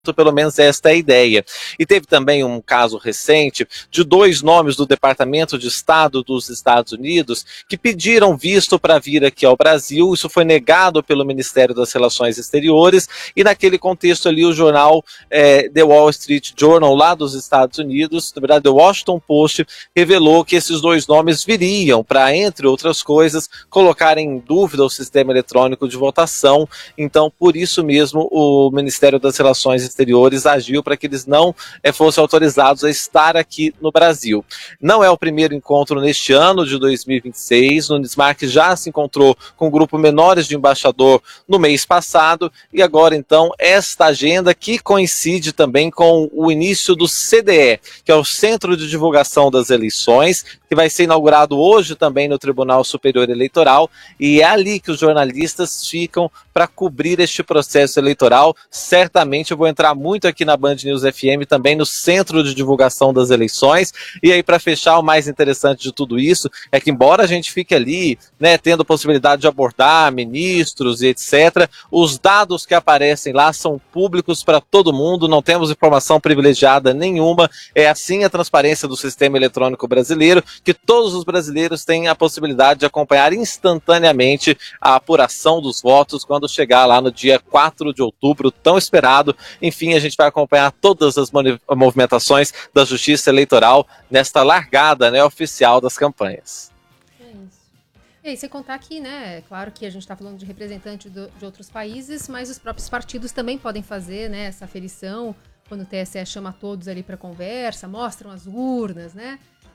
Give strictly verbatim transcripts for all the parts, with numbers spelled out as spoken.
pelo menos esta é a ideia. E teve também um caso recente de dois nomes do Departamento de Estado dos Estados Unidos que pediram visto para vir aqui ao Brasil. Isso foi negado pelo Ministério das Relações Exteriores e naquele contexto ali o jornal é, The Wall Street Journal lá dos Estados Unidos, na verdade The Washington Post, revelou que esses dois nomes viriam para, entre outras coisas, colocar em dúvida o sistema eletrônico de votação. Então, por isso mesmo, o Ministério das Relações Exteriores agiu para que eles não é, fossem autorizados a estar aqui no Brasil. Não é o primeiro encontro neste ano de dois mil e vinte e seis, o Nunes Marques já se encontrou com um grupo menores de embaixador no mês passado e agora então esta agenda que coincide também com o início do C D E, que é o Centro de Divulgação das Eleições, que vai ser inaugurado hoje também no Tribunal Superior Eleitoral, e é ali que os jornalistas ficam para cobrir este processo eleitoral. Certamente eu vou entrar muito aqui na Band News F M, também no Centro de Divulgação das Eleições. E aí, para fechar, o mais interessante de tudo isso é que, embora a gente fique ali, né, tendo possibilidade de abordar ministros e etcétera, os dados que aparecem lá são públicos para todo mundo, não temos informação privilegiada nenhuma. É assim a transparência do sistema eletrônico brasileiro, que todos os brasileiros têm a possibilidade de acompanhar instantaneamente a apuração dos votos quando chegar lá no dia quatro de outubro, tão esperado. Enfim, a gente vai acompanhar todas as movimentações da Justiça Eleitoral nesta largada, né, oficial das campanhas. É isso. E aí, sem contar que, né, é claro que a gente está falando de representante do, de outros países, mas os próprios partidos também podem fazer, né, essa aferição, quando o T S E chama todos ali para conversa, mostram as urnas, né?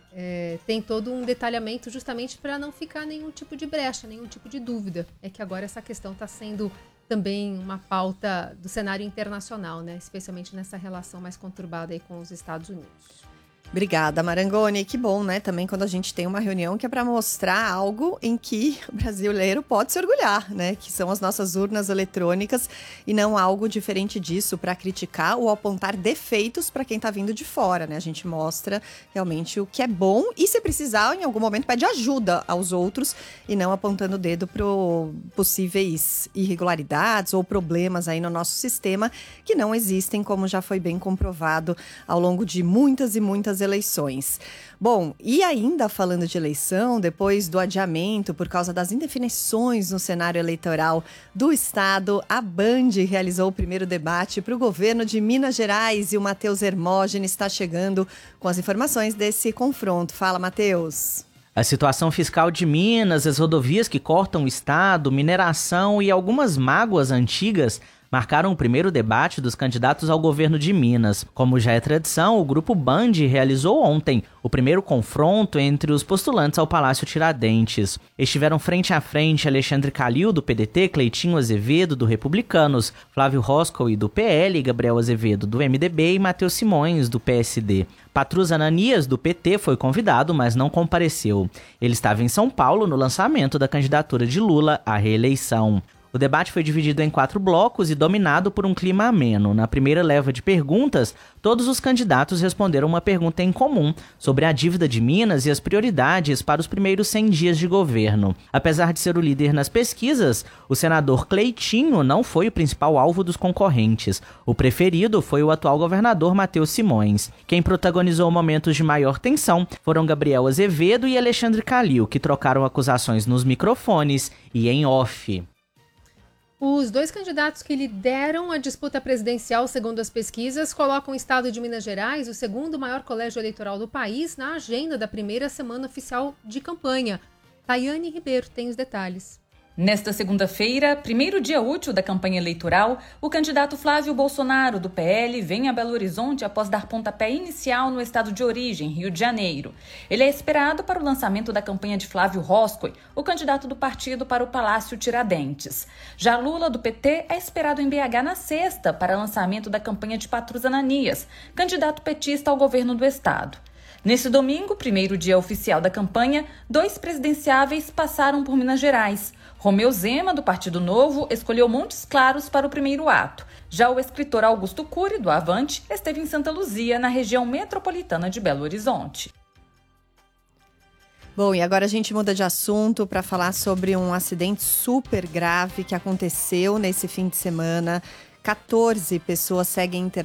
É, tem todo um detalhamento justamente para não ficar nenhum tipo de brecha, nenhum tipo de dúvida. É que agora essa questão está sendo também uma pauta do cenário internacional, né? Especialmente nessa relação mais conturbada aí com os Estados Unidos. Obrigada, Marangoni. Que bom, né? Também quando a gente tem uma reunião que é para mostrar algo em que o brasileiro pode se orgulhar, né? Que são as nossas urnas eletrônicas e não algo diferente disso para criticar ou apontar defeitos para quem está vindo de fora, né? A gente mostra realmente o que é bom e, se precisar, em algum momento pede ajuda aos outros e não apontando o dedo para possíveis irregularidades ou problemas aí no nosso sistema que não existem, como já foi bem comprovado ao longo de muitas e muitas eleições. Bom, e ainda falando de eleição, depois do adiamento por causa das indefinições no cenário eleitoral do estado, a Band realizou o primeiro debate para o governo de Minas Gerais e o Matheus Hermógenes está chegando com as informações desse confronto. Fala, Matheus. A situação fiscal de Minas, as rodovias que cortam o estado, mineração e algumas mágoas antigas marcaram o primeiro debate dos candidatos ao governo de Minas. Como já é tradição, o Grupo Band realizou ontem o primeiro confronto entre os postulantes ao Palácio Tiradentes. Estiveram frente a frente Alexandre Calil, do P D T, Cleitinho Azevedo, do Republicanos, Flávio Roscoe, do P L, Gabriel Azevedo, do M D B e Matheus Simões, do P S D. Patrus Ananias, do P T, foi convidado, mas não compareceu. Ele estava em São Paulo no lançamento da candidatura de Lula à reeleição. O debate foi dividido em quatro blocos e dominado por um clima ameno. Na primeira leva de perguntas, todos os candidatos responderam uma pergunta em comum sobre a dívida de Minas e as prioridades para os primeiros cem dias de governo. Apesar de ser o líder nas pesquisas, o senador Cleitinho não foi o principal alvo dos concorrentes. O preferido foi o atual governador Matheus Simões. Quem protagonizou momentos de maior tensão foram Gabriel Azevedo e Alexandre Calil, que trocaram acusações nos microfones e em off. Os dois candidatos que lideram a disputa presidencial, segundo as pesquisas, colocam o estado de Minas Gerais, o segundo maior colégio eleitoral do país, na agenda da primeira semana oficial de campanha. Tayane Ribeiro tem os detalhes. Nesta segunda-feira, primeiro dia útil da campanha eleitoral, o candidato Flávio Bolsonaro, do P L, vem a Belo Horizonte após dar pontapé inicial no estado de origem, Rio de Janeiro. Ele é esperado para o lançamento da campanha de Flávio Roscoe, o candidato do partido para o Palácio Tiradentes. Já Lula, do P T, é esperado em B H na sexta para lançamento da campanha de Patrus Ananias, candidato petista ao governo do estado. Nesse domingo, primeiro dia oficial da campanha, dois presidenciáveis passaram por Minas Gerais. Romeu Zema, do Partido Novo, escolheu Montes Claros para o primeiro ato. Já o escritor Augusto Cury, do Avante, esteve em Santa Luzia, na região metropolitana de Belo Horizonte. Bom, e agora a gente muda de assunto para falar sobre um acidente super grave que aconteceu nesse fim de semana. quatorze pessoas seguem